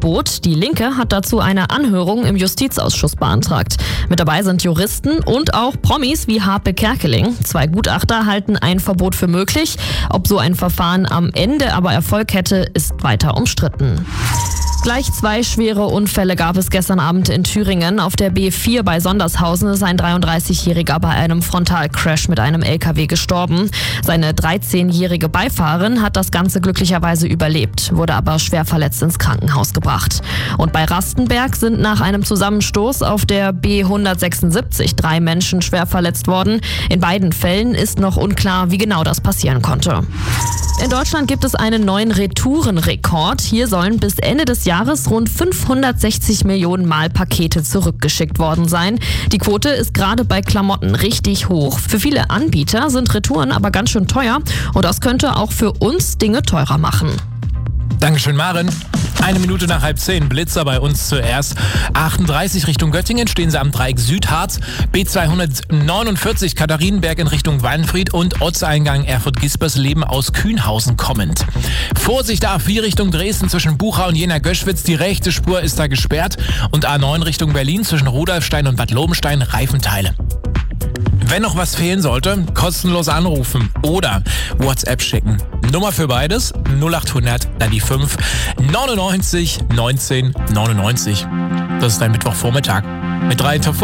Fahrverbot. Die Linke hat dazu eine Anhörung im Justizausschuss beantragt. Mit dabei sind Juristen und auch Promis wie Harpe Kerkeling. 2 Gutachter halten ein Verbot für möglich. Ob so ein Verfahren am Ende aber Erfolg hätte, ist weiter umstritten. Gleich 2 schwere Unfälle gab es gestern Abend in Thüringen. Auf der B4 bei Sondershausen ist ein 33-Jähriger bei einem Frontalcrash mit einem LKW gestorben. Seine 13-jährige Beifahrerin hat das Ganze glücklicherweise überlebt, wurde aber schwer verletzt ins Krankenhaus gebracht. Und bei Rastenberg sind nach einem Zusammenstoß auf der B176 3 Menschen schwer verletzt worden. In beiden Fällen ist noch unklar, wie genau das passieren konnte. In Deutschland gibt es einen neuen Retourenrekord. Hier sollen bis Ende des Jahres rund 560 Millionen Mal Pakete zurückgeschickt worden sein. Die Quote ist gerade bei Klamotten richtig hoch. Für viele Anbieter sind Retouren aber ganz schön teuer und das könnte auch für uns Dinge teurer machen. Dankeschön, Maren. 1 Minute nach 9:30, Blitzer bei uns zuerst. 38 Richtung Göttingen stehen sie am Dreieck Südharz. B249 Katharinenberg in Richtung Weinfried und Ortseingang Erfurt-Gispersleben aus Kühnhausen kommend. Vorsicht A4 Richtung Dresden zwischen Buchau und Jena-Göschwitz. Die rechte Spur ist da gesperrt. Und A9 Richtung Berlin zwischen Rudolfstein und Bad Lobenstein Reifenteile. Wenn noch was fehlen sollte, kostenlos anrufen oder WhatsApp schicken. Nummer für beides 0800 dann die 5 99 19 99. Das ist ein Mittwochvormittag mit 3 Top